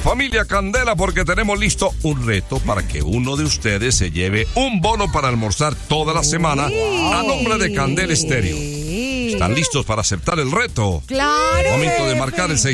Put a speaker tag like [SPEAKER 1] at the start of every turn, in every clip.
[SPEAKER 1] Familia Candela, porque tenemos listo un reto para que uno de ustedes se lleve un bono para almorzar toda la semana a nombre de Candela Estéreo. ¿Están listos para aceptar el reto?
[SPEAKER 2] ¡Claro!
[SPEAKER 1] Momento de marcar el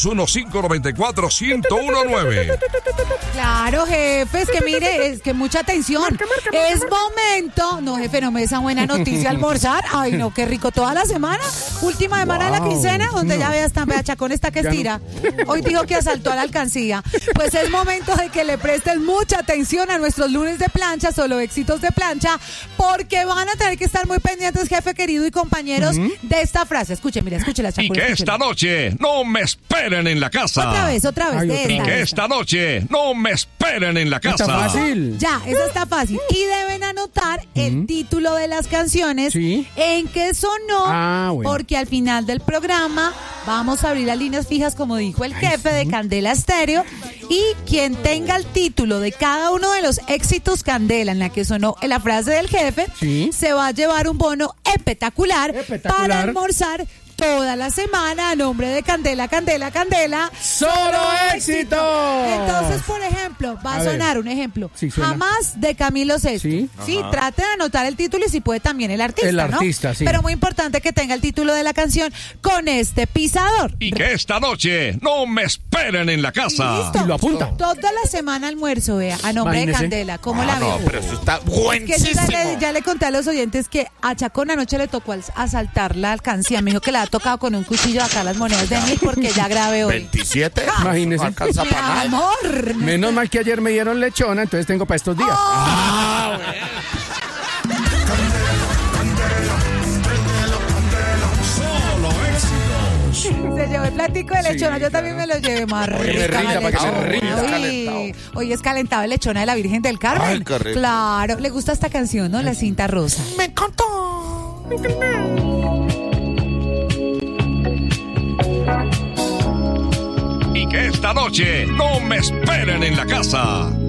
[SPEAKER 1] 601-594-1019.
[SPEAKER 2] Claro, jefe, es que mire, es que mucha atención. Es momento. No, jefe, no me dé esa buena noticia almorzar. Ay, no, qué rico. Toda la semana, última semana de la quincena, donde ya veas tan Chacón está que estira. Hoy dijo que asaltó a la alcancía. Pues es momento de que le presten mucha atención a nuestros lunes de plancha, solo éxitos de plancha, porque van a tener que estar muy pendientes, jefe querido y compañeros, de esta frase. Escuche, mira, escúchela, Chacón.
[SPEAKER 1] Y que esta noche no me esperen en la casa.
[SPEAKER 2] Otra vez,
[SPEAKER 3] Ay,
[SPEAKER 2] de
[SPEAKER 1] Y que esta noche no me esperen en la casa.
[SPEAKER 3] Está fácil.
[SPEAKER 2] Ya, eso está fácil. Y deben anotar el título de las canciones,
[SPEAKER 3] Sí.
[SPEAKER 2] en qué sonó,
[SPEAKER 3] Bueno.
[SPEAKER 2] porque al final del programa vamos a abrir las líneas fijas, como dijo el jefe de Candela Estéreo, y quien tenga el título de cada uno de los éxitos Candela en la que sonó la frase del jefe,
[SPEAKER 3] Sí.
[SPEAKER 2] se va a llevar un bono espectacular para
[SPEAKER 3] Espectacular.
[SPEAKER 2] almorzar toda la semana a nombre de Candela, Candela, Candela.
[SPEAKER 3] ¡Solo éxito!
[SPEAKER 2] Entonces, por ejemplo, va a
[SPEAKER 3] A ver.
[SPEAKER 2] sonar un ejemplo.
[SPEAKER 3] Sí, suena.
[SPEAKER 2] Jamás, de Camilo Sesto.
[SPEAKER 3] Sí.
[SPEAKER 2] Sí, trate de anotar el título y si puede también el artista,
[SPEAKER 3] El
[SPEAKER 2] ¿no?
[SPEAKER 3] artista, sí.
[SPEAKER 2] Pero muy importante que tenga el título de la canción con este pisador.
[SPEAKER 1] Y que esta noche no me esperen en la casa.
[SPEAKER 2] Listo.
[SPEAKER 3] Y lo apunta.
[SPEAKER 2] Toda la semana almuerzo, vea, a nombre
[SPEAKER 3] Imagínese.
[SPEAKER 2] de Candela. ¿Cómo la
[SPEAKER 4] No,
[SPEAKER 2] veo?
[SPEAKER 4] pero eso está
[SPEAKER 2] Que yo
[SPEAKER 4] buenísimo.
[SPEAKER 2] ya le conté a los oyentes que a Chacón anoche le tocó asaltar la alcancía. Me dijo que la ha tocado con un cuchillo acá las monedas de mí porque ya grabé hoy.
[SPEAKER 4] 27.
[SPEAKER 3] Imagínese.
[SPEAKER 4] No alcanza
[SPEAKER 2] Mi
[SPEAKER 4] para nada.
[SPEAKER 2] amor.
[SPEAKER 3] Menos mal que ayer me dieron lechona, entonces tengo para estos días.
[SPEAKER 2] Se llevó el platico de lechona, yo también me lo llevé más rica.
[SPEAKER 3] me rinda,
[SPEAKER 2] la
[SPEAKER 3] para que se
[SPEAKER 2] lechona.
[SPEAKER 3] rinda.
[SPEAKER 2] Uy,
[SPEAKER 4] Calentado.
[SPEAKER 2] hoy es calentado de lechona de la Virgen del Carmen.
[SPEAKER 4] Ay, qué rico.
[SPEAKER 2] Claro, le gusta esta canción, ¿no? La cinta rosa.
[SPEAKER 4] Me encantó.
[SPEAKER 1] Y que esta noche no me esperen en la casa.